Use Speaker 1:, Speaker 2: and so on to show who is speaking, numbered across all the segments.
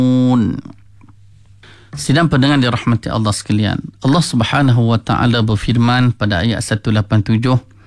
Speaker 1: Sidang pendengar dirahmati Allah sekalian, Allah Subhanahu wa taala berfirman pada ayat 187,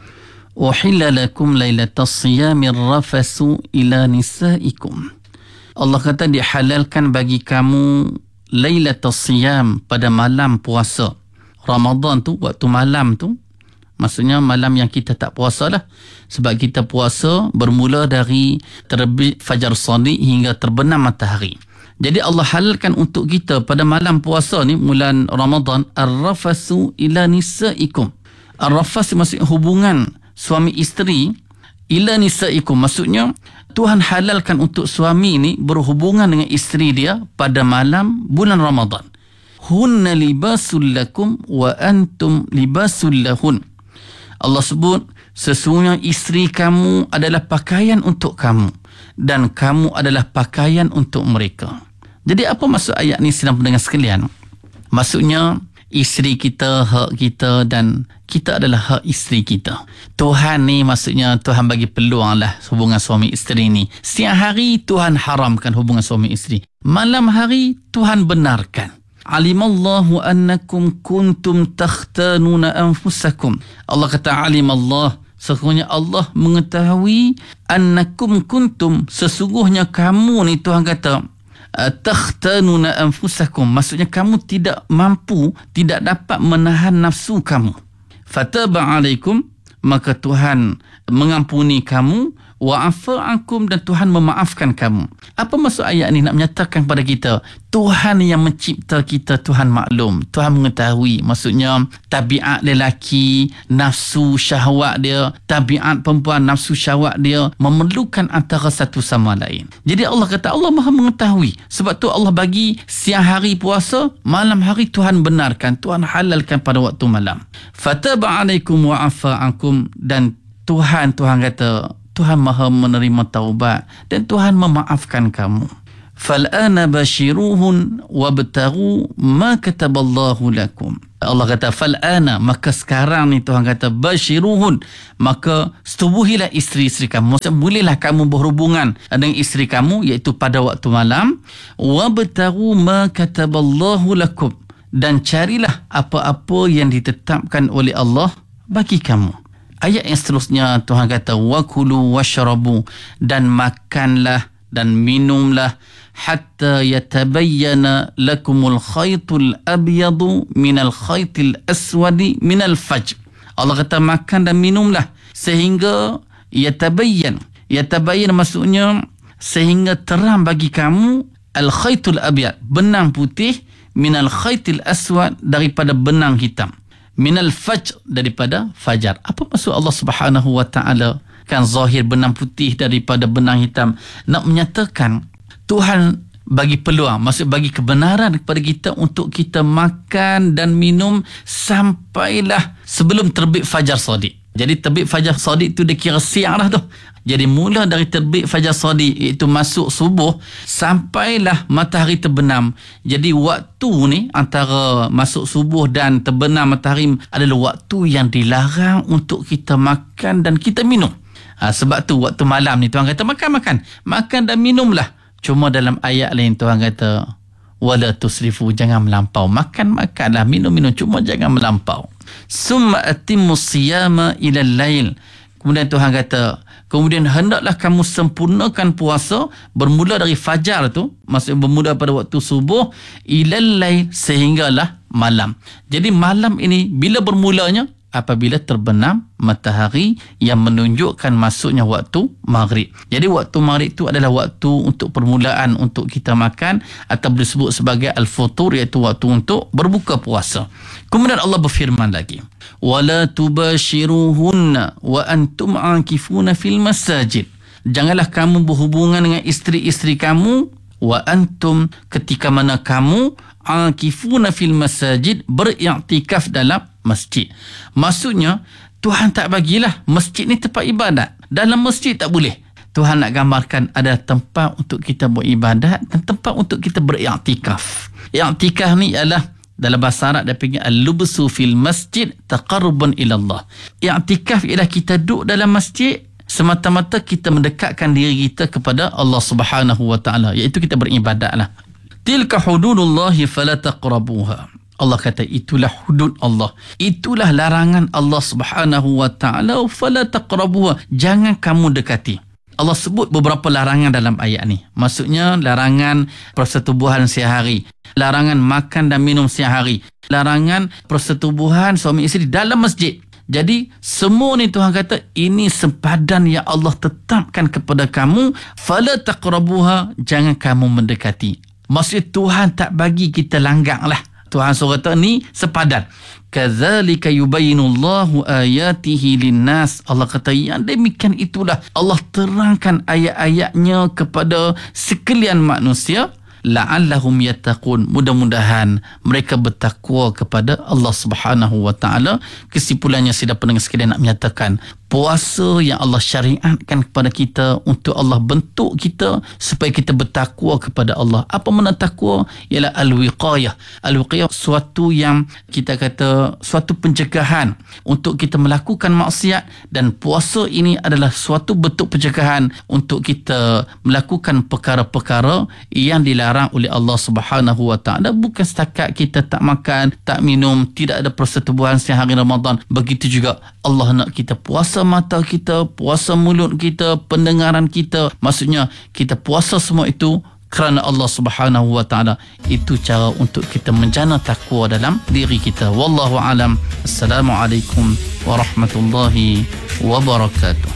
Speaker 1: "Uhilla lakum lailatas siyamir rafasu ila nisaikum." Allah kata dihalalkan bagi kamu lailatas siyam, pada malam puasa. Ramadan tu waktu malam tu, maksudnya malam yang kita tak puasa lah. Sebab kita puasa bermula dari terbit fajar shadiq hingga terbenam matahari. Jadi Allah halalkan untuk kita pada malam puasa ni, bulan Ramadan, ar-rafasu ila nisaikum. Ar-rafas maksudnya hubungan suami isteri ila nisaikum. Maksudnya Tuhan halalkan untuk suami ni berhubungan dengan isteri dia pada malam bulan Ramadan. Hunna libasul lakum wa antum libasul lahun. Allah sebut sesungguhnya isteri kamu adalah pakaian untuk kamu dan kamu adalah pakaian untuk mereka. Jadi apa maksud ayat ni sidang pendengar sekalian? Maksudnya isteri kita hak kita dan kita adalah hak isteri kita. Tuhan ni maksudnya Tuhan bagi peluang lah hubungan suami isteri ni. Siang hari Tuhan haramkan hubungan suami isteri. Malam hari Tuhan benarkan. Alimallahu annakum kuntum takhtanuna anfusakum. Allah kata alimallah, sesungguhnya Allah mengetahui annakum kuntum, sesungguhnya kamu ni Tuhan kata takhtanuna anfusakum, maksudnya kamu tidak mampu, tidak dapat menahan nafsu kamu. Fataba alaikum, maka Tuhan mengampuni kamu, wa afa ankum, dan Tuhan memaafkan kamu. Apa maksud ayat ni? Nak menyatakan pada kita Tuhan yang mencipta kita, Tuhan maklum, Tuhan mengetahui. Maksudnya tabiat lelaki, nafsu syahwat dia, tabiat perempuan, nafsu syahwat dia memerlukan antara satu sama lain. Jadi Allah kata Allah maha mengetahui. Sebab tu Allah bagi siang hari puasa, malam hari Tuhan benarkan, Tuhan halalkan pada waktu malam. Fataba alaikum wa afa ankum, dan Tuhan kata Tuhan maha menerima taubat dan Tuhan memaafkan kamu. Fal'ana bashiruhun wabtaghu ma kataballahu lakum. Allah kata fal'ana, maka sekarang ni Tuhan kata bashiruhun, maka setubuhilah isteri-isteri kamu. Maksudnya bolehlah kamu berhubungan dengan isteri kamu, iaitu pada waktu malam. Wabtaghu ma kataballahu lakum, dan carilah apa-apa yang ditetapkan oleh Allah bagi kamu. Ayat yang seterusnya Tuhan kata wakulu washrabu, dan makanlah dan minumlah hatta yatabayyana lakumul khaytul abyadu minal khaytil aswadi minal fajr. Allah kata makan dan minumlah sehingga yatabayyan maksudnya sehingga terang bagi kamu al khaytul abyad, benang putih, minal khaytil aswad, daripada benang hitam, minal fajr, daripada fajar. Apa maksud Allah Subhanahu wa taala kan zahir benang putih daripada benang hitam? Nak menyatakan Tuhan bagi peluang, maksud bagi kebenaran kepada kita untuk kita makan dan minum sampailah sebelum terbit fajar shadiq. Jadi terbit fajar shadiq tu dia kira siang dah tu. Jadi mula dari terbit fajar shadiq, iaitu masuk subuh, sampailah matahari terbenam. Jadi waktu ni antara masuk subuh dan terbenam matahari adalah waktu yang dilarang untuk kita makan dan kita minum. Sebab tu waktu malam ni Tuhan kata makan dan minumlah. Cuma dalam ayat lain Tuhan kata wala tusrifu, jangan melampau. Makanlah, minum, cuma jangan melampau. Summa atimmus siyama ilal lail. Kemudian Tuhan kata, kemudian hendaklah kamu sempurnakan puasa bermula dari fajar tu, maksudnya bermula pada waktu subuh, ilal lail, sehinggalah malam. Jadi malam ini bila bermulanya? Apabila terbenam matahari yang menunjukkan masuknya waktu maghrib. Jadi waktu maghrib itu adalah waktu untuk permulaan untuk kita makan, atau disebut sebagai al-futur, iaitu waktu untuk berbuka puasa. Kemudian Allah berfirman lagi, wala tubashiruhunna wa antum akifuna fil masajid. Janganlah kamu berhubungan dengan isteri-isteri kamu, wa antum, ketika mana kamu akifuna fil masajid, beriktikaf dalam masjid. Maksudnya Tuhan tak bagilah masjid ni tempat ibadat. Dalam masjid tak boleh. Tuhan nak gambarkan ada tempat untuk kita beribadat dan tempat untuk kita beriktikaf. Iktikaf ni ialah dalam bahasa Arab dia panggil al-lubsu fil masjid taqarruban ila Allah. Iktikaf ialah kita duduk dalam masjid semata-mata kita mendekatkan diri kita kepada Allah Subhanahu wa taala, iaitu kita beribadatlah. Tilka hududullahi fala taqrabuha. Allah kata itulah hudud Allah. Itulah larangan Allah Subhanahu wa taala, fala taqrabuha. Jangan kamu dekati. Allah sebut beberapa larangan dalam ayat ni. Maksudnya larangan persetubuhan siang hari, larangan makan dan minum siang hari, larangan persetubuhan suami isteri dalam masjid. Jadi semua ni Tuhan kata ini sempadan yang Allah tetapkan kepada kamu, fala taqrabuha, jangan kamu mendekati. Maksudnya Tuhan tak bagi kita langgang lah. Tuhan suruh kata ni sepadan. Kadzalika yubayyinullahu ayatihi linnas. Allah kata yang demikian itulah Allah terangkan ayat-ayatnya kepada sekalian manusia, la'allahum yattaqun. Mudah-mudahan mereka bertakwa kepada Allah Subhanahu wa taala. Kesimpulannya sidang pendengar sekalian nak menyatakan puasa yang Allah syariatkan kepada kita untuk Allah bentuk kita supaya kita bertakwa kepada Allah. Apa makna takwa? Ialah al-wiqayah. Al-wiqayah suatu yang kita kata suatu pencegahan untuk kita melakukan maksiat, dan puasa ini adalah suatu bentuk pencegahan untuk kita melakukan perkara-perkara yang dilarang oleh Allah Subhanahu wa taala. Bukan setakat kita tak makan, tak minum, tidak ada persetubuhan siang hari Ramadan. Begitu juga Allah nak kita puasa mata kita, puasa mulut kita, pendengaran kita. Maksudnya kita puasa semua itu kerana Allah Subhanahu wa taala. Itu cara untuk kita menjana takwa dalam diri kita. Wallahu alam. Assalamualaikum warahmatullahi wabarakatuh.